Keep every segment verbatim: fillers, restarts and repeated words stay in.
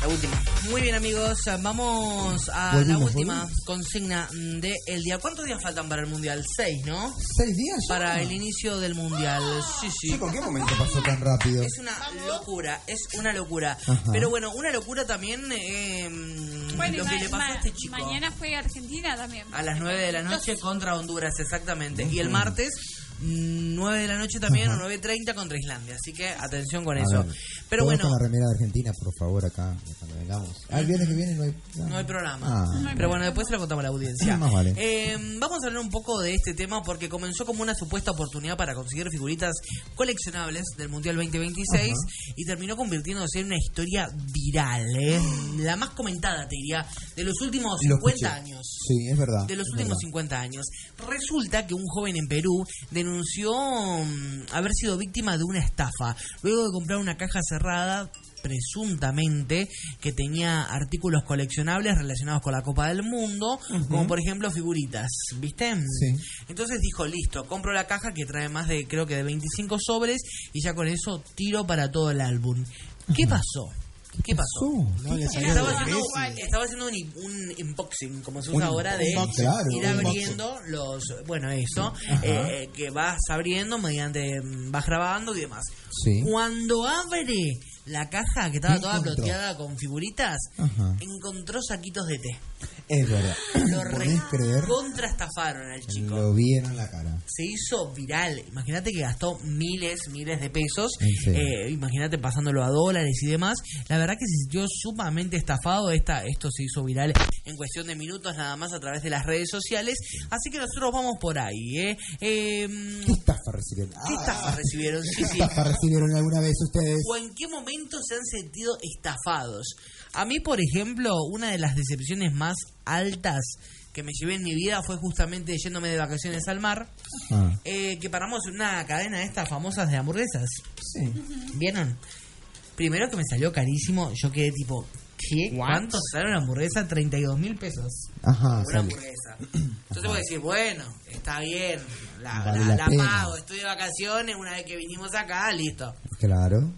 La última. Muy bien, amigos, vamos a Volvimos, la última volvimos. consigna del día. ¿Cuántos días faltan para el Mundial? Seis, ¿no? ¿Seis días ya? Para el inicio del Mundial. Sí, sí. Chico, ¿en qué momento pasó tan rápido? Es una locura, es una locura. Ajá. Pero bueno, una locura también eh, Bueno, lo y que ma- le pasó ma- a este chico. mañana juega Argentina también. A las nueve de la noche contra Honduras, exactamente. Y el martes, nueve de la noche también, Ajá. o nueve treinta contra Islandia. Así que atención con A eso. ver, Pero todos bueno, con la remera de Argentina, por favor, acá, cuando vengamos. Ah, el viernes que viene no hay... no hay programa. Ah, Pero bueno, después se lo contamos a la audiencia. Más vale. Eh, vamos a hablar un poco de este tema porque comenzó como una supuesta oportunidad para conseguir figuritas coleccionables del Mundial veinte veintiséis. Ajá. Y terminó convirtiéndose en una historia viral, ¿eh? La más comentada, te diría, de los últimos Lo cincuenta escuché. años. Sí, es verdad. De los es últimos verdad. cincuenta años. Resulta que un joven en Perú denunció mm, haber sido víctima de una estafa luego de comprar una caja cerrada presuntamente que tenía artículos coleccionables relacionados con la Copa del Mundo, uh-huh. como por ejemplo figuritas, ¿viste? Sí. Entonces dijo, listo, compro la caja que trae más de, creo que de veinticinco sobres y ya con eso tiro para todo el álbum. ¿Qué uh-huh. pasó? ¿Qué pasó? No, ¿Qué pasó? Estaba, haciendo, estaba haciendo un, un unboxing, como se usa un, ahora, de claro, ir abriendo los... Bueno, eso, eh, que vas abriendo mediante... vas grabando y demás. Sí. Cuando abre la caja, que estaba toda encontró? ploteada con figuritas, Ajá. encontró saquitos de té. Es verdad. Lo ¿Podés creer? contraestafaron al chico. Lo vieron la cara. Se hizo viral. Imagínate que gastó miles, miles de pesos. Eh, Imagínate pasándolo a dólares y demás. La verdad que se sintió sumamente estafado. Esta, esto se hizo viral en cuestión de minutos nada más a través de las redes sociales. Así que nosotros vamos por ahí. ¿eh? Eh, ¿Qué estafa recibieron? ¿Qué estafa recibieron? Sí, ¿Qué sí. estafa recibieron alguna vez ustedes? ¿O en qué momento se han sentido estafados? A mí, por ejemplo, una de las decepciones más altas que me llevé en mi vida fue justamente yéndome de vacaciones al mar, ah. eh, que paramos en una cadena de estas famosas de hamburguesas. Sí. ¿Vieron? Primero que me salió carísimo, yo quedé tipo, ¿qué? What? ¿Cuánto sale una hamburguesa? treinta y dos mil pesos. Ajá, una sale. hamburguesa. Entonces voy a decir, bueno, está bien, la, vale la, la, la pago, estoy de vacaciones, una vez que vinimos acá, listo. Claro.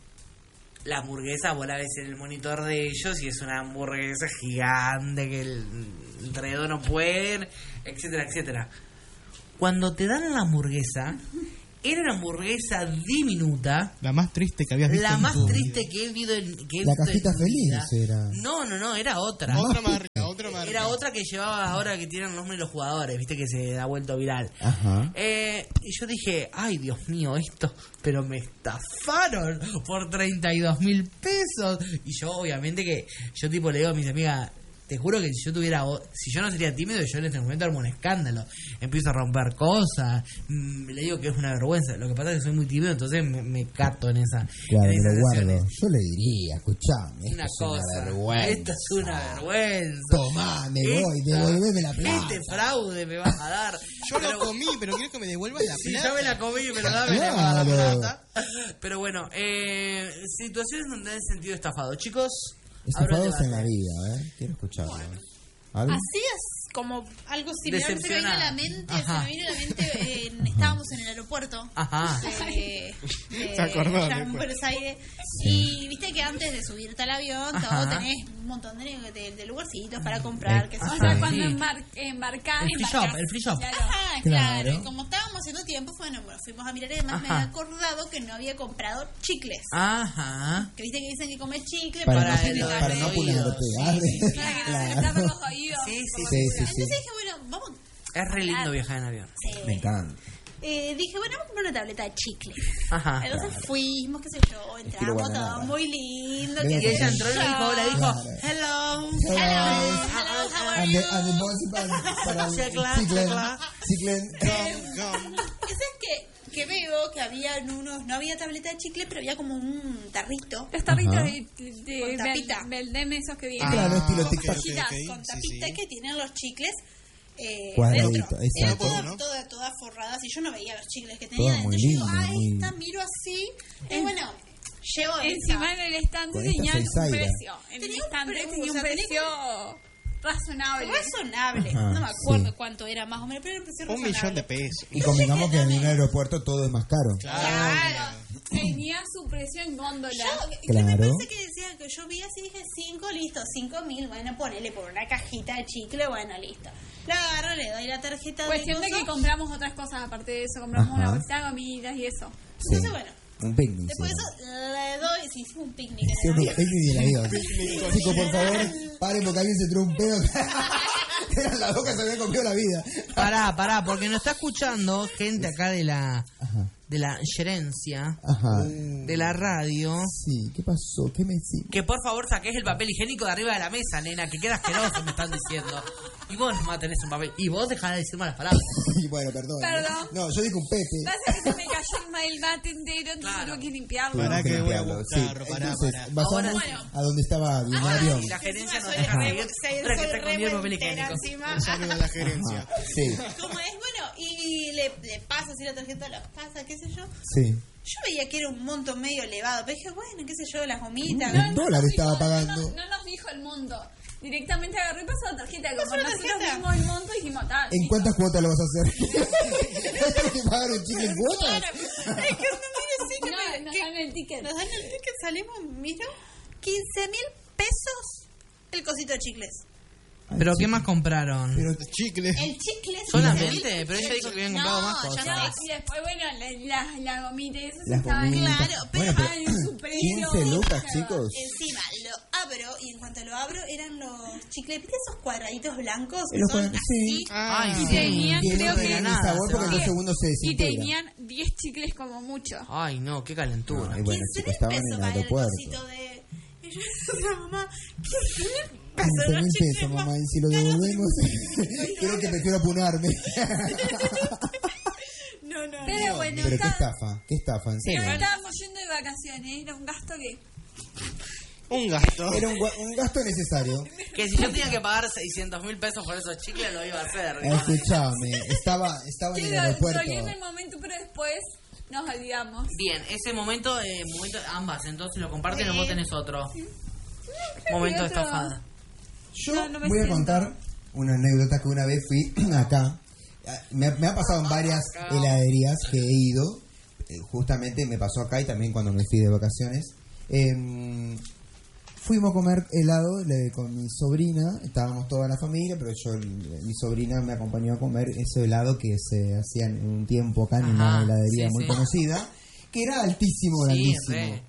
La hamburguesa, vos la ves en el monitor de ellos y es una hamburguesa gigante que el, entre dos no pueden, etcétera, etcétera. Cuando te dan la hamburguesa, era una hamburguesa diminuta. La más triste que habías visto. La en más tu triste vida. que he visto en, que he La visto cajita en mi vida. feliz era. No, no, no, era otra. Otra más rica, otra más rica. Era otra que llevaba ahora que tienen el nombre de los jugadores, viste que se ha vuelto viral. Ajá. Eh, y yo dije, ay Dios mío, esto, pero me estafaron por treinta y dos mil pesos. Y yo obviamente que, yo tipo le digo a mis amigas, te juro que si yo tuviera, si yo no sería tímido, yo en este momento armo un escándalo. Empiezo a romper cosas, mmm, le digo que es una vergüenza. Lo que pasa es que soy muy tímido, entonces me, me cato en esa. Claro, en me esas lo guardo. sesiones. Yo le diría, escuchame, Una esto cosa, es una vergüenza. esto es una vergüenza. Tomá, me voy, devolveme la plata. Este fraude me vas a dar. Yo pero, lo comí, pero quiero que me devuelvan la si plata. yo me la comí y me lo da, me Claro. la plata. Pero bueno, eh, situaciones donde han sentido estafado. Chicos, estafados en la vida, a ver, quiero escucharlo. Bueno. ¿Algo? Así es como algo similar. Se me viene a la mente, Ajá. se me viene a la mente eh, estábamos en el aeropuerto. Ajá. Eh, eh, Se acordó, allá en Buenos Aires. Sí. Y viste que antes de subirte al avión, Ajá. todo tenés un montón de, de, de lugarcitos para comprar. Eh, Que O son sea, sí. cuando embar embarcás, El free shop, embarcás. el free shop. Claro. Ajá, Claro. claro. Y como estábamos haciendo tiempo, bueno, bueno, fuimos a mirar y además me Ajá. había acordado que no había comprado chicles. Ajá. Que viste que dicen que comes chicle Para, para no, el- para, para no oídos. pegarle. Sí, sí, Para que no se le Claro. tapen los oídos. Sí, sí, Sí, sí. sí, sí. Entonces dije, bueno, vamos. Es re lindo viajar en avión. Sí. Me encanta. Eh, dije, bueno, vamos a comprar una tableta de chicle. Ajá. Entonces Claro. fuimos, qué sé yo, Estilo entramos, bananada. todo muy lindo. Ven qué Y sé ella entró y le yo. dijo, hola, dijo, Claro. hello. Hello, Hello. hello, how are And you? the, and the boss para, para el Chicla, Ciclen. chicla. Ciclen. Eso es que, que veo que había unos, no había tableta de chicle, pero había como un tarrito. Los tarritos Ajá. de, de, Con tapita. Bel- Beldeme esos que vienen. Ah, claro, estilo ok, tic-tac. ok, Tapitas ok. con Sí, tapita sí. que tienen los chicles eh, Cuadradito, dentro. exacto. Eran todas, ¿no? todas, todas forradas y yo no veía los chicles que Todo tenían. muy Entonces yo digo, lindo, ahí muy- está, miro así. Y bueno, llevo Encima esa. en el estante Con esta tenían un Celsaira. precio. En el Tenía un estante precio, tenía o un sea, tenía precio razonable. razonable. Ajá, No me acuerdo sí. cuánto era más o menos, pero era un precio Un razonable. millón de pesos. Y convengamos que en un aeropuerto todo es más caro. Claro. Tenía su precio en góndola. Yo, que me Claro. parece que decía que pues yo vi así y dije cinco, listo, cinco mil, bueno, ponele por una cajita de chicle, bueno, listo. La agarro, le doy la tarjeta Cuestión de de que coso. compramos otras cosas aparte de eso, compramos Ajá. una bolsita de comidas y eso. Sí. Entonces, bueno, Un picnic. después de sí. eso le doy, sí, hicimos un picnic. en Sí, el un avión. picnic y el avión. Chicos, por favor, paren porque alguien se tiró un pedo. Era la boca, se había comido la vida. Pará, pará, porque nos está escuchando gente acá de la Ajá. de la gerencia Ajá. de la radio. Sí, ¿qué pasó? ¿Qué me sí? Que por favor saques el papel higiénico de arriba de la mesa, nena, que queda asqueroso, me están diciendo. Y vos nomás tenés un papel. Y vos dejás de decir malas palabras. Bueno, perdón. Perdón. No, yo dije un Pepe. Pasa que se me cayó el mail mate entero, entonces Claro. tuve que limpiarlo. Pará que voy a Limpiarlo, buscar, pará, Entonces, pará. pasamos Ahora- a donde estaba el Ahora avión. sí, la gerencia nos Soy deja re- seguir soy- para que soy está escondido el papel revueltera higiénico. encima. Un saludo a la gerencia. Ajá, sí, Como es, bueno, y le, le paso así la tarjeta, los pasa, qué sé yo. sí. Yo veía que era un monto medio elevado, pero dije, bueno, qué sé yo, las gomitas. En dólar nos estaba dijo- pagando. No, nos- no nos dijo el monto. Directamente agarró y pasó la tarjeta. Como ¿Pasó la nosotros tarjeta? vimos el monto y dijimos, tal. ¿En cuántas cuotas lo vas a hacer? ¿Tienes que pagar un chicle en cuotas? Claro, es que no tiene sí que, No, me- nos que dan el ticket. nos dan el ticket, salimos, miro, quince mil pesos el cosito de chicles. ¿Pero qué más compraron? Pero Chicle. El chicle ¿Solamente? Pero ella dijo que habían comprado más No, ya cosas. No, y después, bueno, la, la, la gomita y eso las estaban comidas. Claro, pero- Bueno, Ay, su precio. quince lucas, chicos. encima lo abro y en cuanto lo abro eran los chicles, ¿viste esos cuadraditos blancos que Los son cuadra- así? sí. Ay, Y sí. tenían, Que creo no que... tenían ni nada, sabor se porque en va. dos segundos se Y desintegra. tenían diez chicles como mucho. Ay, no, qué calentura. Ay, bueno, quince chicos, mil estaban en pesos el para el aeropuerto. cosito de... Y yo decía, mamá, quince mil pesos quince los mil chicles, pesos, mamá. mamá, y si lo devolvemos, creo que prefiero apunarme. No, no, Pero no. bueno, Pero qué está- estafa, qué estafa, en pero serio. estábamos yendo de vacaciones, era un gasto que... Un gasto. Era un, gua- un gasto necesario. Que si yo tenía que pagar seiscientos mil pesos por esos chicles, lo iba a hacer. Escuchame, estaba, estaba en el Sí, lo aeropuerto. dolió en el momento, pero después nos olvidamos. Bien, ese momento, eh, momento ambas, entonces lo comparten y vos Sí. tenés otro. creo Momento de que otro- estafada. Yo No, no me voy a siento. contar una anécdota que una vez fui acá. Me, me ha pasado en varias heladerías que he ido. Eh, Justamente me pasó acá y también cuando me fui de vacaciones. Em, fuimos a comer helado le- con mi sobrina. Estábamos toda la familia, pero yo, mi sobrina me acompañó a comer ese helado que se hacía en un tiempo acá en una Ajá, heladería sí, muy sí. conocida. Que era altísimo, Sí, grandísimo. re.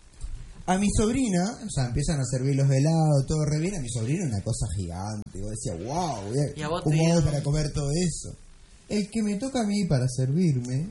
A mi sobrina, o sea, empiezan a servir los helados, todo re bien. A mi sobrina una cosa gigante. Yo decía, wow, Y a vos ¿cómo te hago dieron- para comer todo eso? El que me toca a mí para servirme,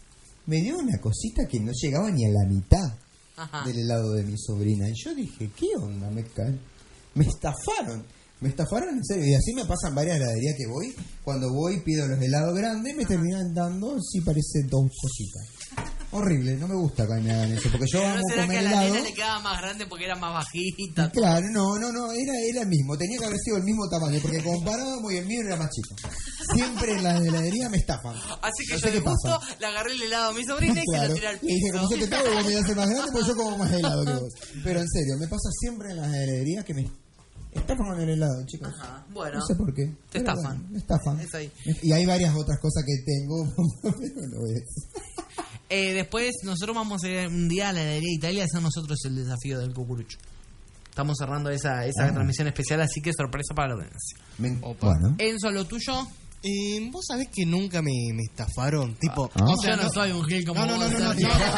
me dio una cosita que no llegaba ni a la mitad Ajá. del helado de mi sobrina. Y yo dije, ¿qué onda? Me, ca- me estafaron. Me estafaron en serio. Y así me pasan varias heladerías que voy. Cuando voy pido los helados grandes, me terminan dando, sí parece, dos cositas. Horrible, no me gusta que me hagan eso. Porque yo Pero amo ¿no será que comer a la helado. nena le quedaba más grande porque era más bajita? Claro, no, no, no, era, era el mismo. Tenía que haber sido el mismo tamaño. Porque comparábamos y el mío era más chico. Siempre en la heladería me estafan. Así que No yo sé de qué gusto pasa. le agarré el helado a mi sobrina y se Claro. lo tiré al Y dije, como piso. yo te pago, vos me das el más grande, pues yo como más helado que vos. Pero en serio, me pasa siempre en las heladerías que me estafan con el helado, chicos. Ajá, bueno. No sé por qué. Te Pero estafan. bueno, me estafan. Es ahí. Y hay varias otras cosas que tengo, pero no es. Eh, después nosotros vamos a ir un día a la heladería de Italia a hacer nosotros el desafío del cucurucho. Estamos cerrando esa, esa Ah. transmisión especial, así que sorpresa para la audiencia. Me- Opa. Bueno. Enzo, lo tuyo. Eh, ¿Vos sabés que nunca me, me estafaron? Tipo, Ah. o sea, Yo no soy un gil como no, no, vos, no, no, no, Sergio. no, no,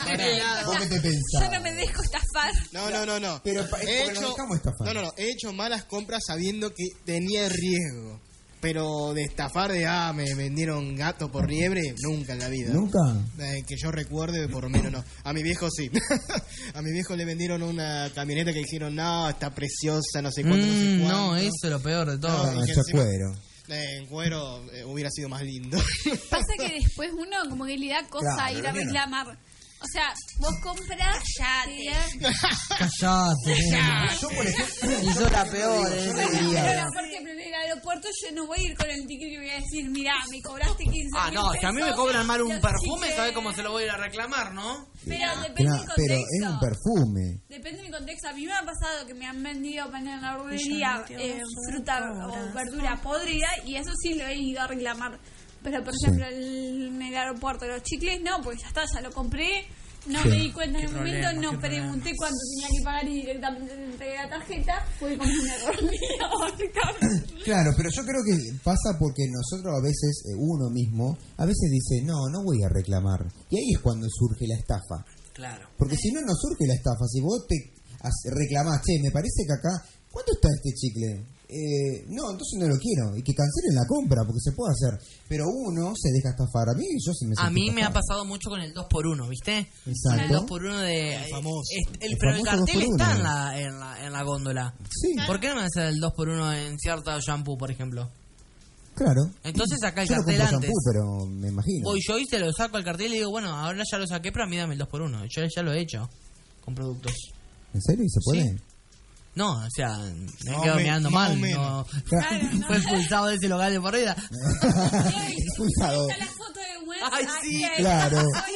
no, ¿Vos qué te Yo pensás? no me dejo estafar. no, no, no, no. Pero pa- es He porque nos dejamos estafar. no, no, no, he hecho malas compras sabiendo que tenía riesgo. Pero de estafar de, ah, me vendieron gato por liebre, nunca en la vida. ¿Nunca? Eh, que yo recuerde, por lo menos no. A mi viejo sí. A mi viejo le vendieron una camioneta que dijeron, no, está preciosa, no sé cuánto, no sé Mm, cuánto. no, eso es lo peor de todo. No, y que hecho encima- cuero. Eh, en cuero eh, hubiera sido más lindo. Pasa que después uno como que le da cosa Claro, ir a nena. reclamar. O sea, vos compras... Cállate. Callate, nena. Yo, por ejemplo, Y sos la peor, eh. yo le Pero diría, por ejemplo, en el aeropuerto yo no voy a ir con el ticket y voy a decir, mirá, me cobraste quince Ah, mil no, si a mí me pesos, cobran mal un los perfume, chicles- ¿sabes cómo se lo voy a ir a reclamar, no? Pero depende Claro, del pero contexto. es un perfume. Depende de mi contexto. A mí me ha pasado que me han vendido en la verdulería eh, fruta o verdura podrida y eso sí lo he ido a reclamar. Pero, por Sí. ejemplo, el- en el aeropuerto, los chicles no, porque ya está, ya lo compré No Sí. me di cuenta en el Qué momento, problema, no qué pregunté cuánto tenía que pagar y directamente le entregué la tarjeta. Fue como un error mío, básicamente. Claro, pero yo creo que pasa porque nosotros a veces, eh, uno mismo, a veces dice, no, no voy a reclamar. Y ahí es cuando surge la estafa. Claro. Porque si no, no surge la estafa. Si vos te has- reclamás, che, me parece que acá, ¿cuánto está este chicle? Eh, no, entonces no lo quiero. Y que cancelen la compra, porque se puede hacer. Pero uno se deja estafar. A mí, yo sí me A sentí mí me ha estafado. pasado mucho con el dos por uno, ¿viste? Exacto. Con el dos por uno de... El famoso. es- el- El pero el famoso dos cartel por uno. está en la, en, la, en la góndola. Sí, ¿Por qué no me hace el dos por uno en cierta shampoo, por ejemplo? claro. Entonces saca el Yo no cartel compro antes. shampoo, pero me imagino. Voy yo y se lo saco al cartel y digo, bueno, ahora ya lo saqué, pero a mí dame el dos por uno. Yo ya lo he hecho con productos. ¿En serio? ¿Y se puede? Sí. No, o sea, me Más quedo o me- mirando más mal. o menos. No, Claro, no. fue expulsado de ese local de por vida. Expulsado. Está la foto de Wes. Ay, sí, que- claro.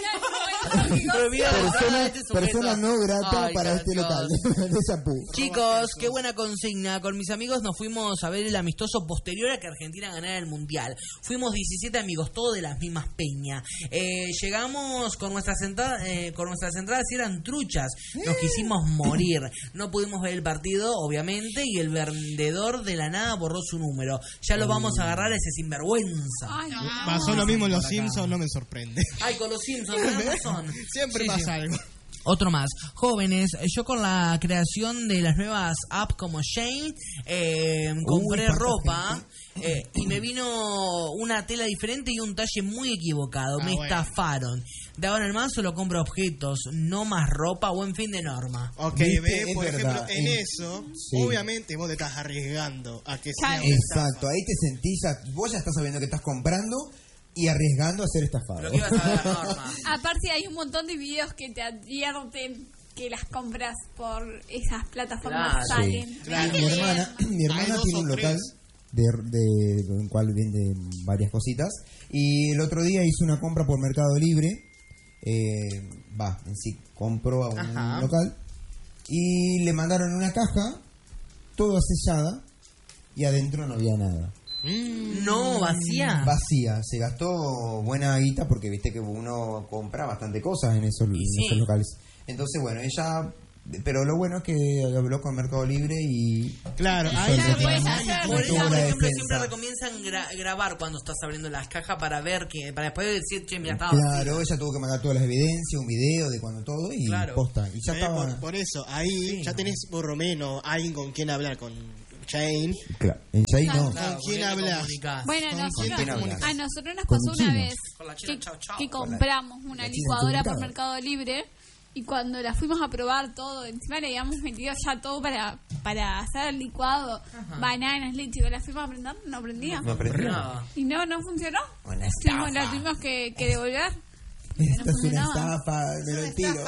Pero mira, Persona, este sujeto. persona no grata Ay, para este gracioso. local de shampoo. Chicos, qué buena consigna. Con mis amigos nos fuimos a ver el amistoso posterior a que Argentina ganara el Mundial. Fuimos diecisiete amigos, todos de las mismas peñas. Eh, llegamos con nuestras entradas, eh, con nuestras entradas y eran truchas. Nos quisimos morir. No pudimos ver el partido, obviamente, y el vendedor de la nada borró su número. Ya lo vamos a agarrar a ese sinvergüenza. Ay, no. Pasó lo mismo en Los Simpsons, no me sorprende. Ay, con los Simpsons, tenés razón. Siempre Sí, pasa sí. algo. Otro más. Jóvenes, yo con la creación de las nuevas apps como Shane, eh, compré cuánta ropa eh, y me vino una tela diferente y un talle muy equivocado. Ah, me bueno. estafaron. De ahora en más solo compro objetos, no más ropa. Buen fin de norma. Ok, Viste, ve, es por verdad, ejemplo, en en- eso, Sí. obviamente vos te estás arriesgando a que sea Claro. una Exacto, estafa. ahí te sentís, ya- vos ya estás sabiendo que estás comprando y arriesgando a ser estafado. Lo que ibas a ver, Norma. Aparte hay un montón de videos que te advierten que las compras por esas plataformas Claro. salen. Sí. Claro. Mi hermana, mi Hay hermana dos tiene o un tres. local de, de, en el cual vende varias cositas y el otro día hizo una compra por Mercado Libre, eh, va, en sí, compró a un Ajá. local y le mandaron una caja toda sellada y adentro no había nada. No, vacía. Vacía, se gastó buena guita porque viste que uno compra bastante cosas en esos, Y en sí. esos locales. Entonces, bueno, ella, pero lo bueno es que habló con Mercado Libre y Claro, Eso ahí es Ya lo lo que puedes más- hacer. Por Tuvo eso, la por ejemplo, defensa. siempre recomienzan gra- grabar cuando estás abriendo las cajas para ver que, para después decir, che, mira, estaba claro, ella tuvo que mandar todas las evidencias, un video de cuando todo y Claro. posta. Y ya Eh, estaba. por, por eso, ahí Sí, ya no. tenés por lo menos alguien con quien hablar, con Shane. Claro, en Chai no. Claro, ¿Con quién te hablas? comunicás. Bueno, ¿Con nosotros, quién hablas? a nosotros nos Con pasó un una chino. vez Con la china, que, chau, chau. que Con la- compramos una la china licuadora por supermercado. Mercado Libre y cuando la fuimos a probar todo, encima le habíamos metido ya todo para, para hacer el licuado, bananas, leche, y la fuimos a prender, no prendía. No aprendió. Nada. Y no, no funcionó. Una Tuvimos- estafa. la tuvimos que, que devolver. Esto no es una funcionaba. estafa, me lo tiro.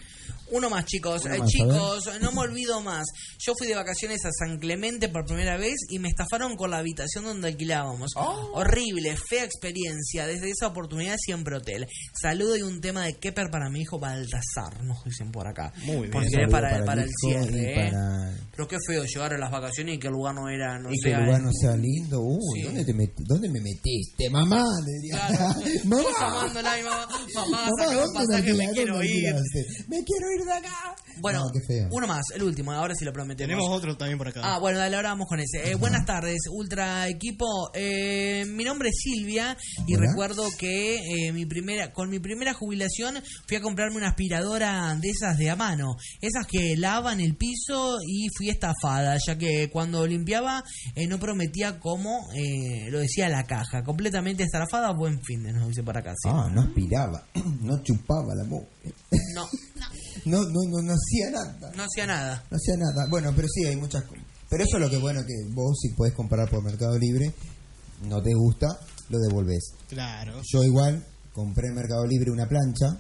Uno más, chicos. Uno Eh, más, a chicos, no me olvido más. Yo fui de vacaciones a San Clemente por primera vez y me estafaron con la habitación donde alquilábamos. Horrible, fea experiencia. Desde esa oportunidad siempre hotel. Saludo y un tema de Kepper para mi hijo Baltasar, nos dicen por acá. Muy bien. Porque Saludo es para, para, el hijo y cierre, ¿eh? para- Pero qué feo llegar a las vacaciones y que el lugar no era, no Y sé, que el lugar eh, no sea lindo. Uy, Sí. ¿dónde, te met- ¿dónde me metiste? Mamá, le diría. Claro. Mamá, Llamándola a mi mamá, mamá, mamá, saca un ¿dónde me pasaje, me alquilaste? quiero ¿Dónde ir. alquilaste? Me quiero ir de acá. Bueno, No, qué feo. uno más, el último, ahora sí lo prometemos. Tenemos otro también por acá. Ah, bueno, dale, ahora vamos con ese. Eh, buenas tardes, Ultra Equipo. Eh, mi nombre es Silvia y Hola. recuerdo que eh, mi primera, con mi primera jubilación fui a comprarme una aspiradora de esas de a mano, esas que lavan el piso y fui estafada, ya que cuando limpiaba eh, no prometía como eh, lo decía la caja. Completamente estafada, buen fin de nos dice por acá. Sí. Ah, no aspiraba, no chupaba la boca. No, No, no, no, no hacía nada. no hacía nada. No hacía nada. Bueno, pero sí, hay muchas cosas. Pero eso es lo que es bueno, que vos si podés comprar por Mercado Libre, no te gusta, lo devolvés. Claro. Yo igual compré en Mercado Libre una plancha,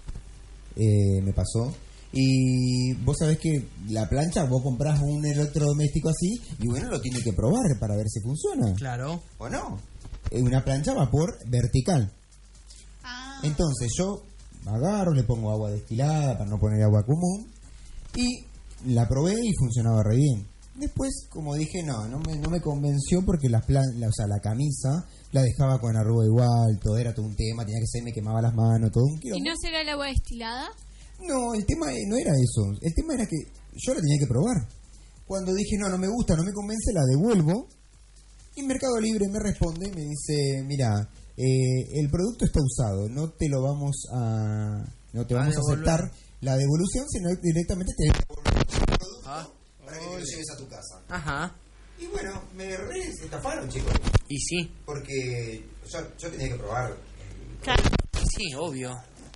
eh, me pasó, y vos sabés que la plancha, vos comprás un electrodoméstico así, y bueno, lo tiene que probar para ver si funciona. Claro. ¿O no? Eh, Una plancha a vapor vertical. Ah, Entonces yo agarro, le pongo agua destilada para no poner agua común y la probé y funcionaba re bien. Después, como dije, no, no me, no me convenció porque las plan, la, o sea, la camisa la dejaba con arruga igual, todo era todo un tema, tenía que ser, me quemaba las manos, todo un ¿Y quilombo. no será el agua destilada? No, el tema no era eso. El tema era que yo la tenía que probar. Cuando dije, no, no me gusta, no me convence, la devuelvo. Y Mercado Libre me responde y me dice, mira, eh, el producto está usado, no te lo vamos a... No te A vamos a devolver. aceptar la devolución, sino directamente te devolver el producto Ah. para que te lo lleves a tu casa. Ajá. Y bueno, me re estafaron, chicos. Y sí, Porque yo, yo tenía que probar. Claro. y sí, obvio.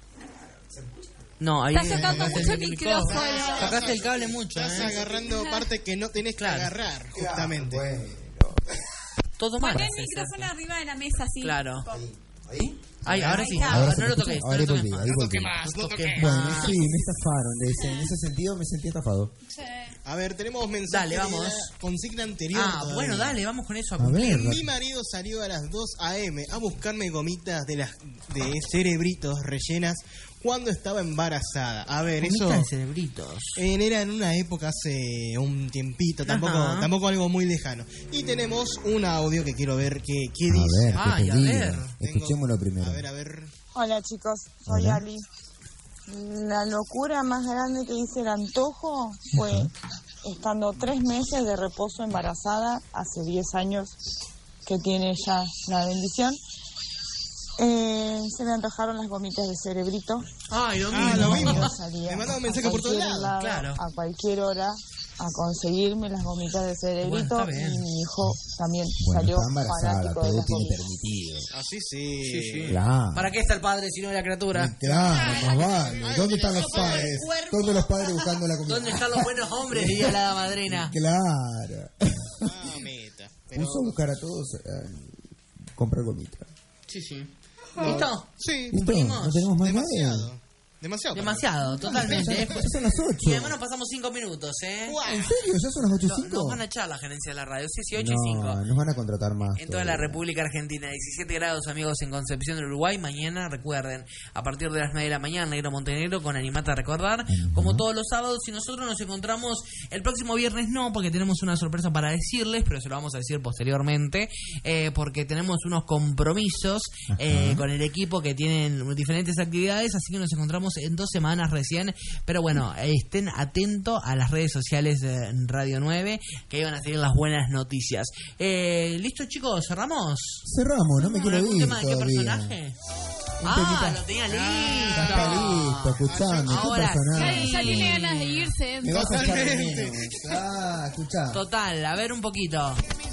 No, ahí Está sacando sacaste mucho el el micrófono. micrófono. Sacaste el cable mucho, Estás ¿eh? agarrando parte que no tenés que Claro. agarrar, justamente. Bueno. Todo mal. Poné el haces micrófono eso. arriba de la mesa, así. Claro. Ahí. Ahí. Ay, ahora sí. está. Ahora Ah, se no me lo escucha. toques, no Ahora lo toques volví, más. ahí No volví. toques más, no toques Bueno, más. sí, me estafaron. De ese- en ese sentido me sentí estafado. Sí. A ver, tenemos mensajes Dale, de vamos. la consigna anterior. Ah, todavía. bueno, dale, vamos con eso a A cumplir. ver. Mi marido salió a las dos a.m. a buscarme gomitas de las de cerebritos rellenas cuando estaba embarazada. A ver, eso Gomitas de cerebritos. en- era en una época hace un tiempito, tampoco Ajá. tampoco algo muy lejano. Y tenemos un audio que quiero ver qué, qué A dice. ver, Ay, qué a peligro. ver. Tengo- Escuchémoslo primero. A ver, a ver. Hola chicos, soy Hola. Ali. La locura más grande que hice el antojo fue estando tres meses de reposo embarazada, hace diez años que tiene ya la bendición. Eh, se me antojaron las gomitas de cerebrito. Ay, lo Ah, mismo. lo mismo. Yo salía Me mandaban a mensajes por todos cualquier lados. claro. A cualquier hora a conseguirme las gomitas de cerebrito. Bueno, está bien. y mi hijo también Bueno, salió está embarazada, fanático de todo las tiene gomitas. permitido. Así sí. Sí, sí. Claro. ¿Para qué está el padre si no es la criatura? Claro, más vale. ¿Dónde están los Como el padres? cuerpo. ¿Dónde los padres buscando la comida? ¿Dónde están los buenos hombres? Diría la madrina. Claro. Ah, meta. Pero- Puso a buscar a todos eh, comprar gomita. Sí, sí. ¿Listo? Sí, ¿Listo? ¿No tenemos más demasiado. nadie? Demasiado. Demasiado, totalmente. Ya, ya son las ocho. Y además nos pasamos cinco minutos, ¿eh? ¿En serio? ¿Ya son las ocho y No- cinco? nos van a echar la gerencia de la radio. Sí, sí, ocho y cinco. No, nos van a contratar más. En toda la todavía. República Argentina, diecisiete grados, amigos, en Concepción del Uruguay. Mañana, recuerden, a partir de las nueve de la mañana, Negro Montenegro con Animata a Recordar, como todos los sábados. Y nosotros nos encontramos el próximo viernes, no, porque tenemos una sorpresa para decirles, pero se lo vamos a decir posteriormente, eh, porque tenemos unos compromisos eh, con el equipo que tienen diferentes actividades, así que nos encontramos en dos semanas recién. Pero bueno, eh, estén atentos a las redes sociales de Radio nueve, que ahí van a tener las buenas noticias. Eh, ¿Listo, chicos? ¿Cerramos? Cerramos, no me ¿Con quiero algún ir tema de qué todavía. personaje? Un Ah, temita. lo tenía listo. Ya está listo, escuchando. ¿Qué Ahora personaje? sí. Ya tiene ganas de irse. Me vas a echar de Totalmente. menos. Ah, escuchá. Total, a ver un poquito.